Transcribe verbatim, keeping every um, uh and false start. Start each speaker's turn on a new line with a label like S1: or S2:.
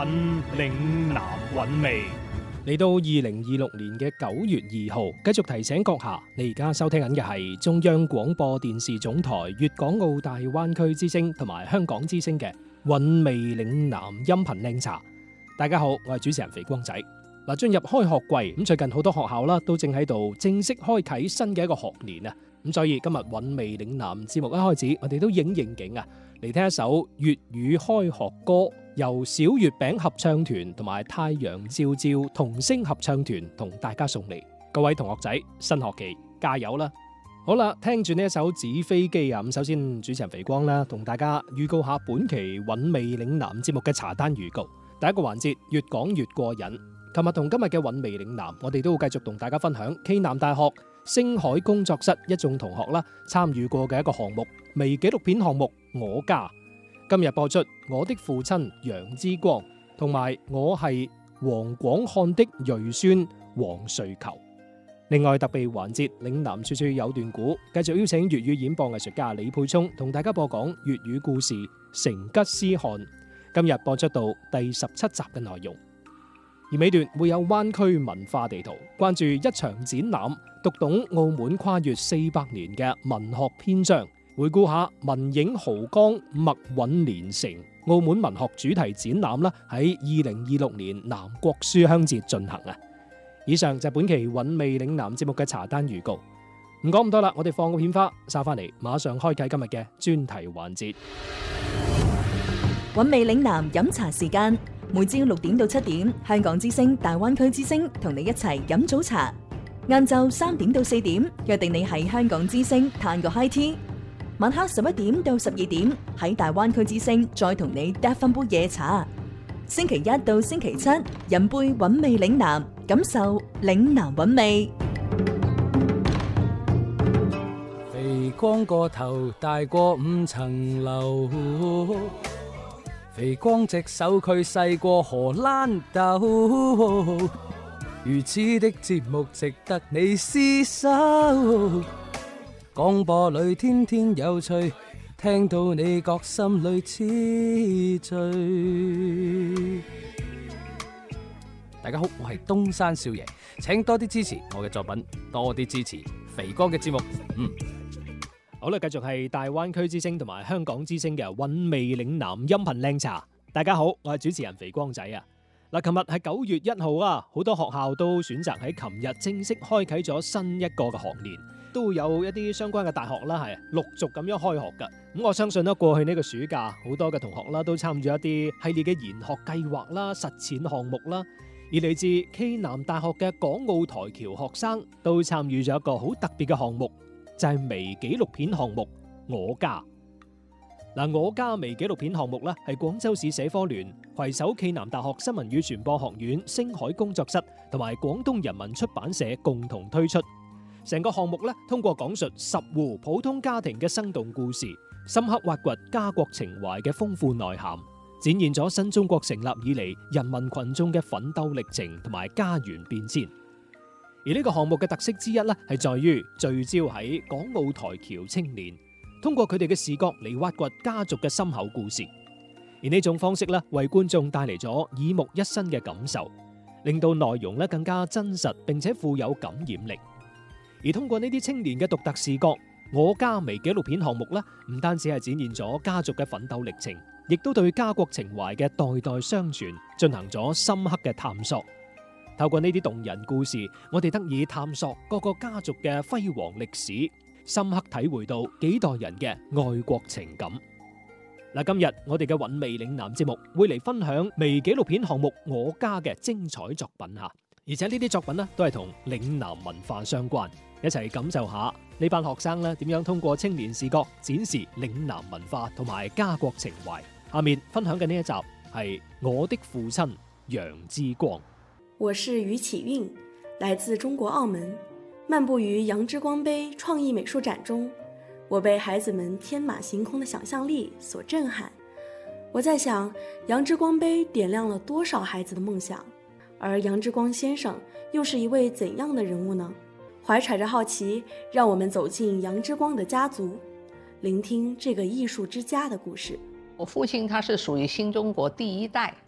S1: 品嶺南韻味。嚟到二零二六年嘅九月二號，繼續提醒閣下，你而家收聽緊嘅係中央廣播電視總台粵港澳大灣區之聲同埋香港之聲嘅韻味嶺南音頻靚茶。大家好，我係主持人肥光仔。嗱，進入開學季，咁最近好多學校啦都正喺度正式開啟新嘅一個學年啊。咁所以今日韻味嶺南節目一開始，我哋都應應景啊，嚟聽一首粵語開學歌，由小月餅合唱團同埋太陽照照童聲合唱團同大家送嚟。各位同學仔，新學期加油啦！好啦，聽住呢一首紙飛機啊，咁首先主持人肥光啦，同大家預告下本期韻味嶺南節目嘅茶單預告。第一個環節越講越過癮。琴日同今日嘅韻味嶺南，我哋都會繼續同大家分享暨南大學星海工作室一眾同學啦參與過嘅一個項目微紀錄片項目《我家》。今日播出我的父親楊之光同埋我係黃廣漢的裔孫黃瑞求。另外特別環節嶺南處處有段古，繼續邀請粵語演播藝術家李沛聰同大家播講粵語故事《成吉思汗》。今日播出到第十七集嘅內容。而尾段會有灣區文化地圖，關注一場展覽，讀懂澳門跨越四百年嘅文學篇章，回顧下文影豪江墨韻連城澳門文學主題展覽啦，喺二零二六年南國書香節進行啊！以上就係本期韻味嶺南節目嘅茶單預告。唔講咁多啦，我哋放個片花，收翻嚟，馬上開啟今日嘅專題環節。
S2: 韻味嶺南飲茶時間。每朝六點到七點，香港之聲、大灣區之聲同你一齊飲早茶。晏晝三點到四點，約定你喺香港之聲嘆個 high tea。晚黑十一點到十二點，喺大灣區之聲再同你嗒翻杯夜茶。星期一到星期七，飲杯韻味嶺南，感受嶺南韻味。
S3: 肥光個頭大過五層樓。肥光隻手佢細過荷蘭豆，如此的節目值得你廝守。廣播裏天天有趣，聽到你覺心裏痴醉。大家好，我係東山少爺，請多啲支持我嘅作品，多啲支持肥光嘅節目。嗯。
S1: 好啦，繼續係大灣區之聲同埋香港之聲嘅韻味嶺南音頻靚茶。大家好，我係主持人肥光仔啊。嗱，琴日係九月一號啊，好多學校都選擇喺琴日正式開啟咗新一個嘅學年，都會有一啲相關嘅大學啦，係陸續咁樣開學噶。咁我相信咧，過去呢個暑假，好多嘅同學啦都參與一啲系列嘅研學計劃啦、實踐項目啦。而嚟自暨南大學嘅港澳台僑學生都參與咗一個好特別嘅項目。就係微紀錄片項目《我家》。嗱，《我家》微紀錄片項目咧，係廣州市社科聯攜手暨南大學新聞與傳播學院星海工作室同埋廣東人民出版社共同推出。成個項目咧，通過講述十戶普通家庭嘅生動故事，深刻挖掘家國情懷嘅豐富內涵，展現咗新中國成立以嚟人民群眾嘅奮鬥歷程同埋家園變遷。而呢個項目嘅特色之一咧，係在於聚焦喺港澳台僑青年，通過佢哋嘅視角嚟挖掘家族嘅深厚故事。而呢種方式咧，為觀眾帶嚟咗耳目一新嘅感受，令到內容咧更加真實並且富有感染力。而通過呢啲青年嘅獨特視角，我家微紀錄片項目咧，唔單止係展現咗家族嘅奮鬥歷程，亦都對家國情懷嘅代代相傳進行咗深刻嘅探索。透過呢啲動人故事，我哋得以探索各個家族嘅輝煌歷史，深刻體會到幾代人嘅愛國情感。嗱，今日我哋嘅韻味嶺南節目會嚟分享微紀錄片項目《我家》嘅精彩作品吓，而且呢啲作品呢都係同嶺南文化相關，一齊感受下呢班學生呢點樣通過青年視角展示嶺南文化同埋家國情懷。下面分享嘅呢一集係我的父親楊之光。
S4: 我是余啟運，來自中國澳門，漫步於楊之光杯創意美術展中，我被孩子們天馬行空的想象力所震撼。我在想，楊之光杯點亮了多少孩子的夢想，而楊之光先生又是一位怎樣的人物呢？懷揣着好奇，讓我們走進楊之光的家族，聆聽這個藝術之家的故事。
S5: 我父親他是屬於新中國第一代